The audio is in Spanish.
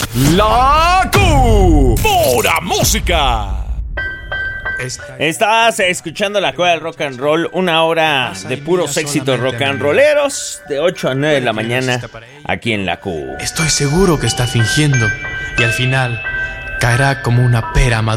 La Q. Pura música. Estás escuchando la Cueva del Rock and Roll, una hora de puros éxitos rock and rolleros, de 8 a 9 de la mañana, aquí en la Q. Estoy seguro que está fingiendo y al final caerá como una pera madura.